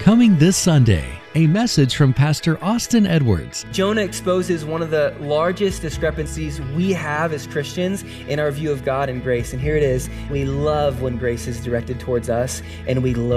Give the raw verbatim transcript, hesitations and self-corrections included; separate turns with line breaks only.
Coming this Sunday, a message from Pastor Austin Edwards.
Jonah exposes one of the largest discrepancies we have as Christians in our view of God and grace. And here it is. We love when grace is directed towards us, and we loathe